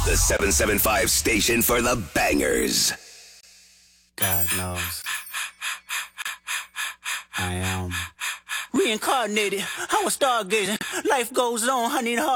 The 775 station for the bangers. God knows. I am reincarnated. I was stargazing. Life goes on. I need a